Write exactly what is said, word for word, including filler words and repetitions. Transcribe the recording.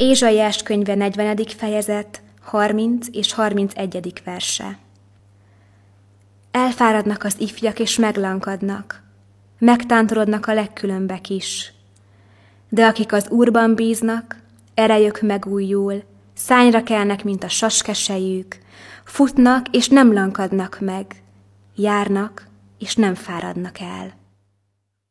Ézsaiás könyve negyvenedik fejezet, harminc és harmincegyedik verse. Elfáradnak az ifjak és meglankadnak, megtántorodnak a legkülönbek is. De akik az Úrban bíznak, erejük megújul, szányra kelnek, mint a saskesejük, futnak és nem lankadnak meg, járnak és nem fáradnak el.